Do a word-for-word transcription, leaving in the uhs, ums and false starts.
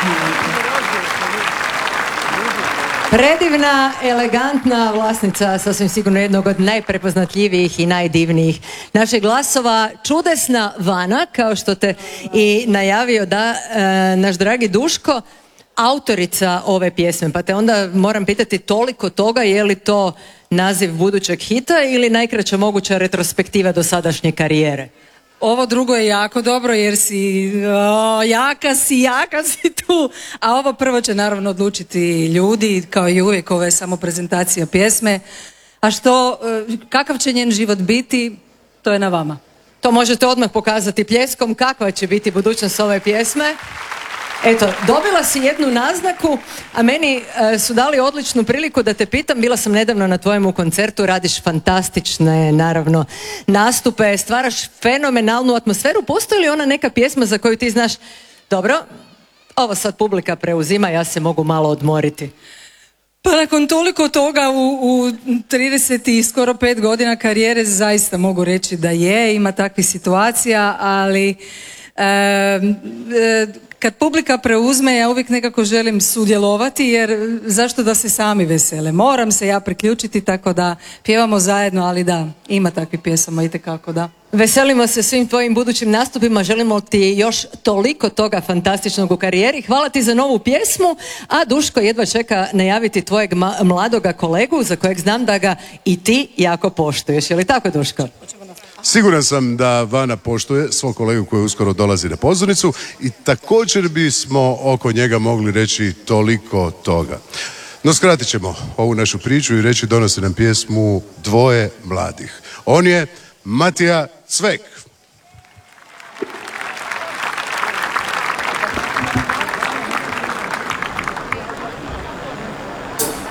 Predivna, elegantna vlasnica, sasvim sigurno jednog od najprepoznatljivijih i najdivnijih naših glasova, čudesna Vana, kao što te i najavio da e, naš dragi Duško, autorica ove pjesme, pa te onda moram pitati toliko toga, je li to naziv budućeg hita ili najkraća moguća retrospektiva dosadašnje karijere? Ovo drugo je jako dobro jer si o, jaka si, jaka si tu, a ovo prvo će naravno odlučiti ljudi, kao i uvijek, ovo je samo prezentacija pjesme, a što, kakav će njen život biti, to je na vama. To možete odmah pokazati pljeskom, kakva će biti budućnost ove pjesme. Eto, dobila si jednu naznaku, a meni e, su dali odličnu priliku da te pitam, bila sam nedavno na tvojemu koncertu, radiš fantastične, naravno, nastupe, stvaraš fenomenalnu atmosferu, postoji li ona neka pjesma za koju ti znaš, dobro, ovo sad publika preuzima, ja se mogu malo odmoriti? Pa nakon toliko toga u, u trideset i skoro pet godina karijere zaista mogu reći da je, ima takvih situacija, ali e, e, kad publika preuzme, ja uvijek nekako želim sudjelovati, jer zašto da se sami vesele? Moram se ja priključiti, tako da pjevamo zajedno, ali da, ima takvih pjesama itekako, da. Veselimo se svim tvojim budućim nastupima, želimo ti još toliko toga fantastičnog u karijeri. Hvala ti za novu pjesmu, a Duško jedva čeka najaviti tvojeg mladoga kolegu, za kojeg znam da ga i ti jako poštuješ. Je li tako, Duško? Siguran sam da Vana poštuje svog kolegu koji uskoro dolazi na pozornicu i također bismo oko njega mogli reći toliko toga. No skratit ćemo ovu našu priču i reći donosi nam pjesmu Dvoje mladih. On je Matija Cvek.